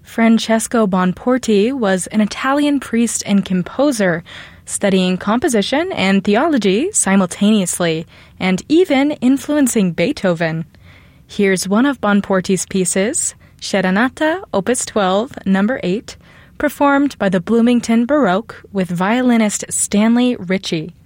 Francesco Bonporti was an Italian priest and composer, studying composition and theology simultaneously, and even influencing Beethoven. Here's one of Bonporti's pieces, Serenata, Opus 12, number 8, performed by the Bloomington Baroque with violinist Stanley Ritchie.